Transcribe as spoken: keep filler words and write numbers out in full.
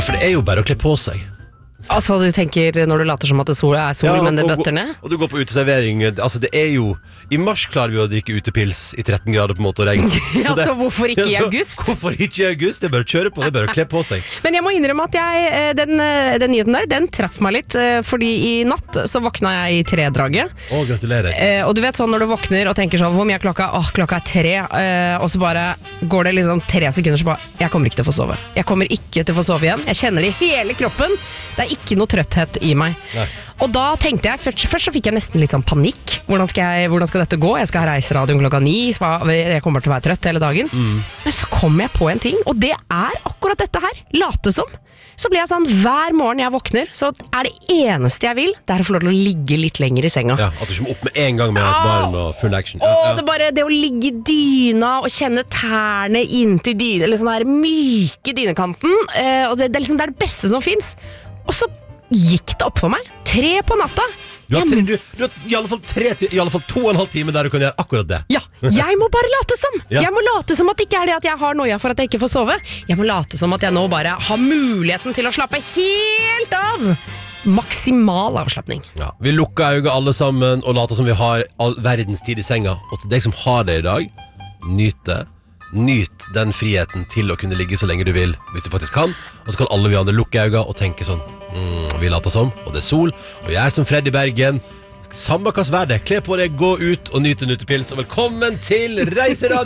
for det er jo bare å kle på seg. Altså du tenker når du later som at det sol er sol, ja, men det bøtter ned? Og du går på uteservering. Altså det er jo I mars klarer vi å drikke utepils I tretten grader på en måte og regn. Ja, så, det, så hvorfor ikke ja, I august? Hvorfor ikke I august? Det er bare å kjøre på, det er bare å kle på seg. Men jeg må innrømme at jeg, den, den nyheten der, den traff meg litt, fordi I natt så våkna jeg I tredraget. Å, gratulerer. Og du vet sånn når du våkner og tenker sånn, hvor mye er klokka? Åh, klokka er tre, og så bare går det liksom tre sekunder, så bare, jeg kommer ikke til å få sove. Jeg kommer ikke til å få sove igjen. Jeg kjenner det I hele kroppen. Det er ikke noe trøtthet I meg. Nei. Og da tenkte jeg, først, først så fikk jeg nesten litt sånn panikk. Hvordan skal, jeg, hvordan skal dette gå? Jeg skal ha reiseradioen klokka ni, jeg kommer til å være trøtt hele dagen. Mm. Men så kom jeg på en ting, og det er akkurat dette her. Late som. Så blir jeg sånn, hver morgen jeg våkner, så er det eneste jeg vil, det er å få lov til å ligge litt lenger I senga. Ja, at du kommer opp med en gang med et barn og full action. Ja, ja. Og det er bare det å ligge I dyna og kjenne tærne inntil dyna, eller sånn der myke dynekanten, og det, det, er liksom, det er det beste som finnes. Og så gikk det opp for meg tre på natta. Du har, tre, du, du har I alle fall tre, I alle fall to og en halv time der du kan gjøre akkurat det. Ja, jeg må bare late som. Ja. Jeg må late som at det ikke er det at jeg har noia for at jeg ikke får sove. Jeg må late som at jeg nå bare har muligheten til å slappe helt av. Maksimal avslappning. Ja, vi lukker øynene alle sammen og later som vi har all verdens tid I senga. Og til deg som har det I dag, nyt det. Nyt den friheten til å kunne ligge så lenge du vil, hvis du faktisk kan. Og så kan alle vi andre lukke øynene og tenke sånn, mm, vi later som, og det er sol, og jeg er som Freddy Bergen. Samme hva vær det, kle på deg, gå ut og nyte en utepils. Og velkommen til Reiseradio!